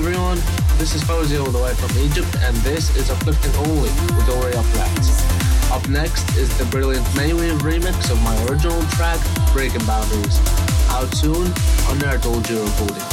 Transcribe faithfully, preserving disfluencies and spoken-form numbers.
everyone, this is Fauzi all the way from Egypt, and this is Uplifting Only with Ori Uplifts. Up next is the brilliant Maywave remix of my original track, Breaking Boundaries, out soon on Nerdology Recording.